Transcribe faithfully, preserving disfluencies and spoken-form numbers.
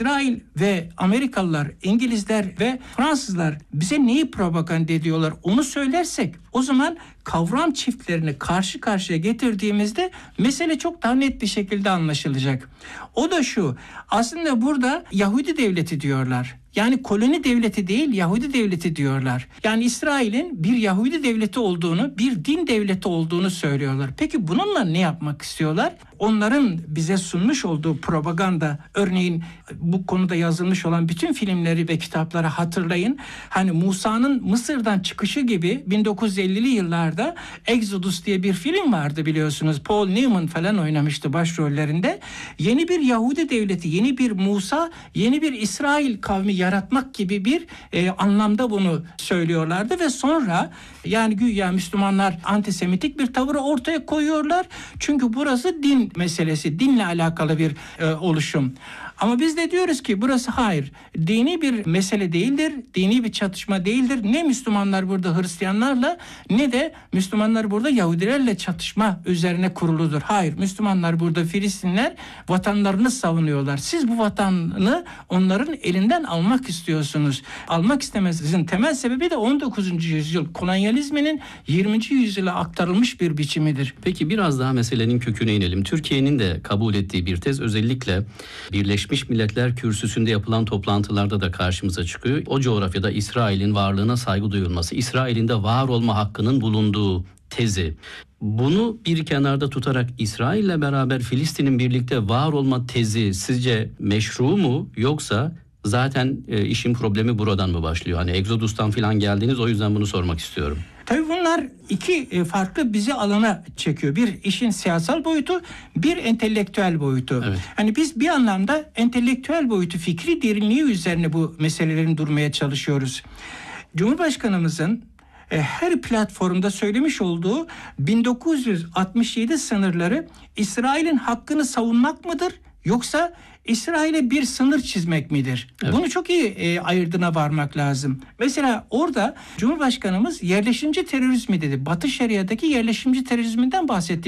İsrail ve Amerikalılar, İngilizler ve Fransızlar bize neyi propaganda ediyorlar onu söylersek o zaman kavram çiftlerini karşı karşıya getirdiğimizde mesele çok daha net bir şekilde anlaşılacak. O da şu, aslında burada Yahudi devleti diyorlar. Yani koloni devleti değil, Yahudi devleti diyorlar. Yani İsrail'in bir Yahudi devleti olduğunu, bir din devleti olduğunu söylüyorlar. Peki bununla ne yapmak istiyorlar? Onların bize sunmuş olduğu propaganda, örneğin bu konuda yazılmış olan bütün filmleri ve kitapları hatırlayın. Hani Musa'nın Mısır'dan çıkışı gibi bin dokuz yüz ellili yıllarda Exodus diye bir film vardı biliyorsunuz. Paul Newman falan oynamıştı başrollerinde. Yeni bir Yahudi devleti, yeni bir Musa, yeni bir İsrail kavmi yaratmak gibi bir e, anlamda bunu söylüyorlardı ve sonra yani güya Müslümanlar antisemitik bir tavırı ortaya koyuyorlar. Çünkü burası din meselesi, dinle alakalı bir e, oluşum. Ama biz de diyoruz ki burası hayır, dini bir mesele değildir, dini bir çatışma değildir. Ne Müslümanlar burada Hristiyanlarla ne de Müslümanlar burada Yahudilerle çatışma üzerine kuruludur. Hayır, Müslümanlar burada Filistinler vatanlarını savunuyorlar. Siz bu vatanını onların elinden almak istiyorsunuz. Almak istemesinizin temel sebebi de on dokuzuncu yüzyıl kolonyalizminin yirminci yüzyıla aktarılmış bir biçimidir. Peki biraz daha meselenin köküne inelim. Türkiye'nin de kabul ettiği bir tez özellikle Birleşmiş Milletler Kürsüsü'nde yapılan toplantılarda da karşımıza çıkıyor. O coğrafyada İsrail'in varlığına saygı duyulması, İsrail'in de var olma hakkının bulunduğu tezi. Bunu bir kenarda tutarak İsrail'le beraber Filistin'in birlikte var olma tezi sizce meşru mu, yoksa zaten e, işin problemi buradan mı başlıyor? Hani Exodus'tan falan geldiniz, o yüzden bunu sormak istiyorum. Tabii bunlar iki farklı bizi alana çekiyor. Bir işin siyasal boyutu, bir entelektüel boyutu. Evet. Hani biz bir anlamda entelektüel boyutu, fikri derinliği üzerine bu meselelerin durmaya çalışıyoruz. Cumhurbaşkanımızın her platformda söylemiş olduğu bin dokuz yüz altmış yedi sınırları İsrail'in hakkını savunmak mıdır, yoksa İsrail'e bir sınır çizmek midir? Evet. Bunu çok iyi e, ayırdına varmak lazım. Mesela orada Cumhurbaşkanımız yerleşimci terörizmi dedi. Batı Şeria'daki yerleşimci terörizminden bahsetti.